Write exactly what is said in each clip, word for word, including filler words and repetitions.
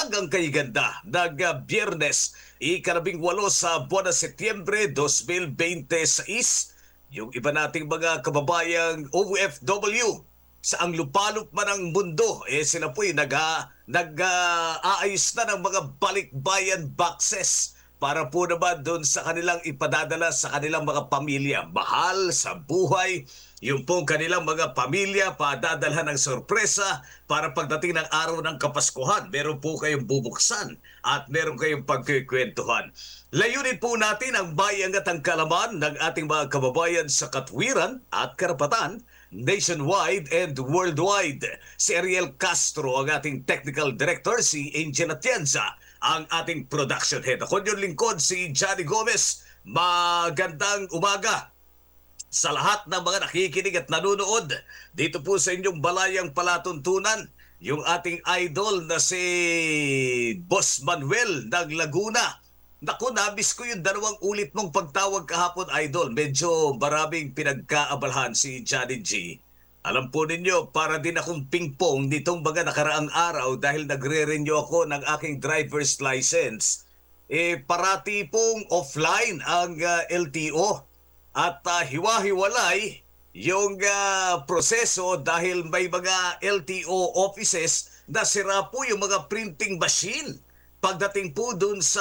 umagang kay ganda ng uh, Biyernes, ikalabing walo sa buwan ng Setyembre dos mil beintiséis. Yung iba nating mga kababayang O F W sa ang lupalop man ng mundo, eh sila po'y nag, uh, nag-aayos na ng mga balikbayan boxes para po naman doon sa kanilang ipadadala sa kanilang mga pamilya. Mahal sa buhay, yung pong kanilang mga pamilya padadalhan ng sorpresa para pagdating ng araw ng Kapaskuhan. Meron po kayong bubuksan at meron kayong pagkikwentuhan. Layunin po natin ang bayang at ang kalaman ng ating mga kababayan sa katwiran at karapatan nationwide and worldwide. Si Ariel Castro ang ating technical director, si Angel Atienza ang ating production head. Ako yung lingkod, si Johnny Gomez. Magandang umaga sa lahat ng mga nakikinig at nanonood dito po sa inyong balayang palatuntunan. Yung ating idol na si Boss Manuel ng Laguna. Naku, nabis ko yung dalawang ulit mong pagtawag kahapon, idol. Medyo maraming pinagkaabalahan si Johnny G. Alam po ninyo, para din akong pingpong nitong mga nakaraang araw dahil nagre-renew ako ng aking driver's license. Eh, parati pong offline ang uh, L T O at uh, hiwa-hiwalay yung uh, proseso dahil may mga L T O offices na sira po yung mga printing machine. Pagdating po dun sa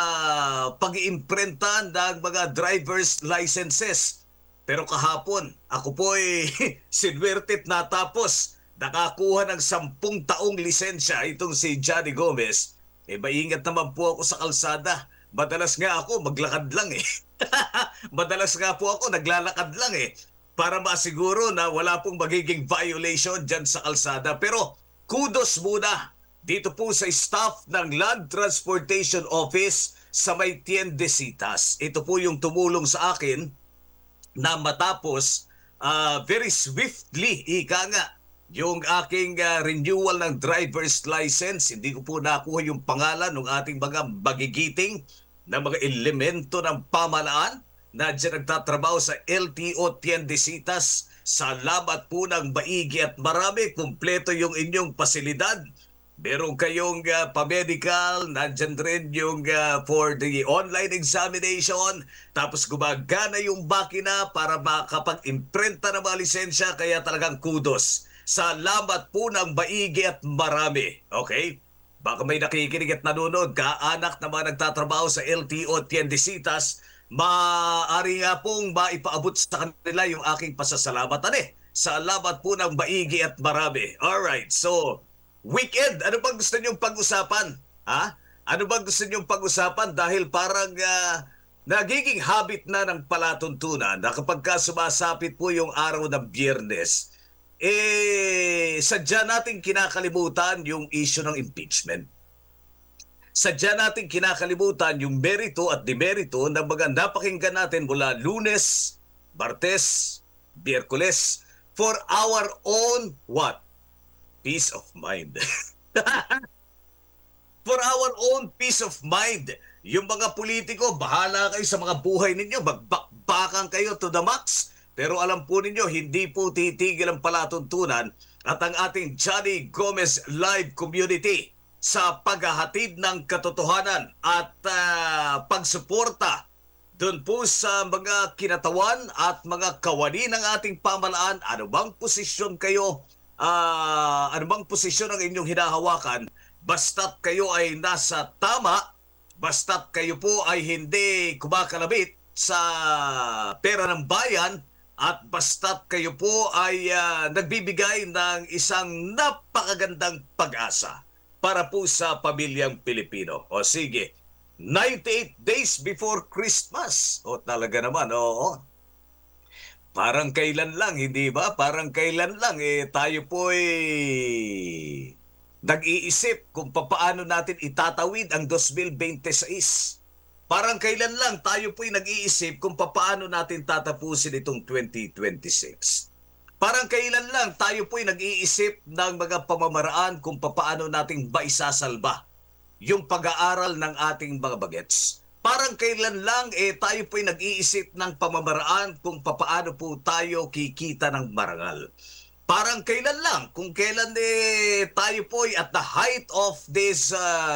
pag-iimprenta ng mga driver's licenses. Pero kahapon, ako po ay sinwertit natapos. Nakakuha ng sampung taong lisensya itong si Johnny Gomez. Eh, maingat naman po ako sa kalsada. Madalas nga ako maglakad lang eh. Madalas nga po ako naglalakad lang eh. Para masiguro na wala pong magiging violation dyan sa kalsada. Pero kudos muna dito po sa staff ng Land Transportation Office sa may Tiendesitas. Ito po yung tumulong sa akin na matapos uh, very swiftly, ika nga, yung aking uh, renewal ng driver's license. Hindi ko po nakuha yung pangalan ng ating mga magigiting na mga elemento ng pamalaan na dyan nagtatrabaho sa L T O Tiendesitas. Salamat po ng maigi at marami. Kumpleto yung inyong pasilidad. Meron kayong uh, pa-medical, nandyan rin yung uh, for the online examination, tapos gumagana yung makina para makapag-imprenta ng mga lisensya, kaya talagang kudos. Salamat po ng maigi at marami. Okay? Baka may nakikinig at nanonood, kaanak na mga nagtatrabaho sa L T O Tiendesitas, maaari nga pong maipaabot sa kanila yung aking pasasalamatan eh. Salamat po ng maigi at marami. Alright, so weekend, ano bang gusto niyong pag-usapan? Ha? Ano bang gusto niyong pag-usapan? Dahil parang uh, nagiging habit na ng palatuntunan na kapag ka sumasapit po yung araw ng Biyernes, eh, sadya nating kinakalimutan yung issue ng impeachment. Sadya nating kinakalimutan yung merito at demerito ng mga napakinggan natin mula Lunes, Martes, Biyerkules for our own what? Peace of mind. For our own peace of mind. Yung mga politiko, bahala kayo sa mga buhay ninyo. Magbakbakan kayo to the max. Pero alam po ninyo, hindi po titigil ang palatuntunan at ang ating Johnny Gomez Live Community sa paghahatid ng katotohanan at uh, pagsuporta doon po sa mga kinatawan at mga kawani ng ating pamalaan. Ano bang posisyon kayo? Uh, ano bang posisyon ang inyong hinahawakan, basta't kayo ay nasa tama, basta't kayo po ay hindi kumakalabit sa pera ng bayan, at basta't kayo po ay uh, nagbibigay ng isang napakagandang pag-asa para po sa pamilyang Pilipino. O sige, ninety-eight days before Christmas. O talaga naman, oo. Parang kailan lang, hindi ba? Parang kailan lang, eh, tayo po eh, nag-iisip kung paano natin itatawid ang dos mil beintiséis. Parang kailan lang tayo po ay nag-iisip kung paano natin tatapusin itong twenty twenty-six. Parang kailan lang tayo po ay nag-iisip ng mga pamamaraan kung paano natin ba isasalba yung pag-aaral ng ating mga bagets. Parang kailan lang eh tayo po'y nag-iisip ng pamamaraan kung papaano po tayo kikita ng marangal. Parang kailan lang kung kailan eh tayo po'y at the height of this uh,